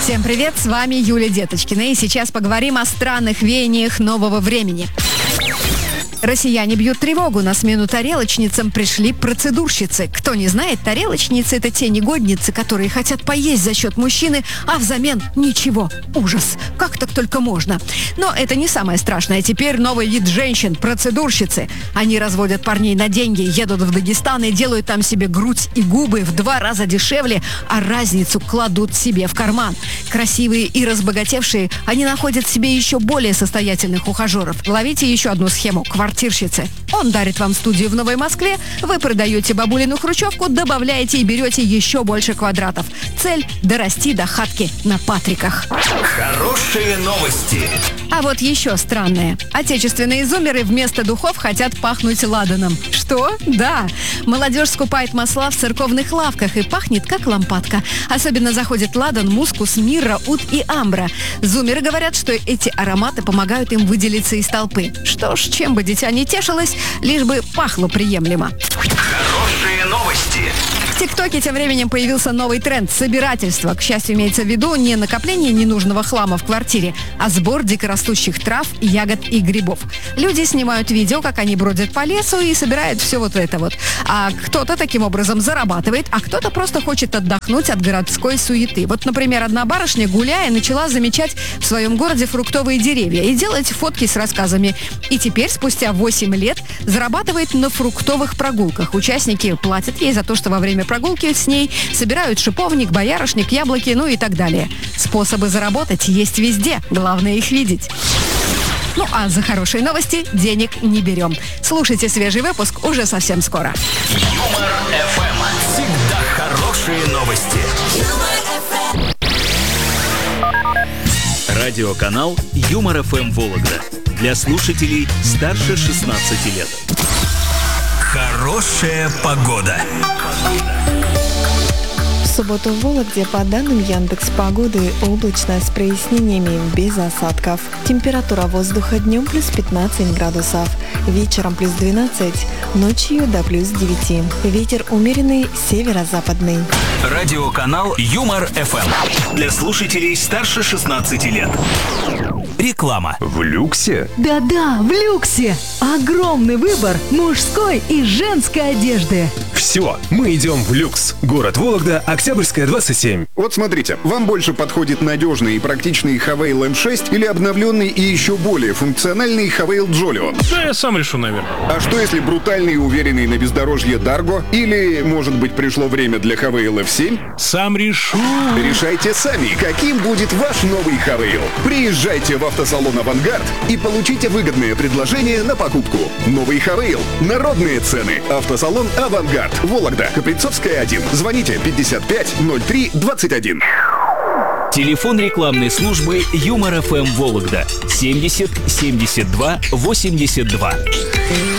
Всем привет, с вами Юлия Деточкина, и сейчас поговорим о странных веяниях нового времени. Россияне бьют тревогу. На смену тарелочницам пришли процедурщицы. Кто не знает, тарелочницы – это те негодницы, которые хотят поесть за счет мужчины, а взамен ничего. Ужас. Как так только можно? Но это не самое страшное. Теперь новый вид женщин – процедурщицы. Они разводят парней на деньги, едут в Дагестан и делают там себе грудь и губы в 2 раза дешевле, а разницу кладут себе в карман. Красивые и разбогатевшие, они находят себе еще более состоятельных ухажеров. Ловите еще одну схему – квартирщицы. Он дарит вам студию в Новой Москве, вы продаете бабулину хрущевку, добавляете и берете еще больше квадратов. Цель – дорасти до хатки на Патриках. Хорошие новости. А вот еще странное. Отечественные зумеры вместо духов хотят пахнуть ладаном. Что? Да. Молодежь скупает масла в церковных лавках и пахнет как лампадка. Особенно заходит ладан, мускус, мирра, ут и амбра. Зумеры говорят, что эти ароматы помогают им выделиться из толпы. Что ж, чем бы дитя не тешилось, лишь бы пахло приемлемо. Хорошие новости. В ТикТоке тем временем появился новый тренд – собирательство. К счастью, имеется в виду не накопление ненужного хлама в квартире, а сбор дикорастущих трав, ягод и грибов. Люди снимают видео, как они бродят по лесу и собирают все вот это вот. А кто-то таким образом зарабатывает, а кто-то просто хочет отдохнуть от городской суеты. Вот, например, одна барышня, гуляя, начала замечать в своем городе фруктовые деревья и делать фотки с рассказами. И теперь, спустя 8 лет, зарабатывает на фруктовых прогулках. Участники платят ей за то, что во время прогулки с ней собирают шиповник, боярышник, яблоки, ну и так далее. Способы заработать есть везде, главное их видеть. Ну а за хорошие новости денег не берем. Слушайте свежий выпуск уже совсем скоро. Юмор ФМ. Всегда хорошие новости. Радиоканал Юмор ФМ Вологда. Для слушателей старше 16 лет. Хорошая погода. В субботу в Вологде, по данным Яндекс.Погоды, облачно с прояснениями, без осадков. Температура воздуха днем плюс 15 градусов, вечером плюс 12, ночью до плюс 9. Ветер умеренный, северо-западный. Радиоканал Юмор ФМ. Для слушателей старше 16 лет. Реклама. В люксе? Да-да, в люксе! Огромный выбор мужской и женской одежды. Все, мы идем в люкс. Город Вологда, Октябрьская, 27. Вот смотрите, вам больше подходит надежный и практичный Havail M6 или обновленный и еще более функциональный Havail Jolio? Да, я сам решу, наверное. А что если брутальный и уверенный на бездорожье Dargo? Или, может быть, пришло время для Havail F7? Сам решу. Решайте сами, каким будет ваш новый Havail. Приезжайте в автосалон «Авангард» и получите выгодное предложение на покупку. Новый Havail. Народные цены. Автосалон «Авангард». Вологда. Каприцовская, 1. Звоните 55 03 21. Телефон рекламной службы Юмор ФМ Вологда 70 72 82.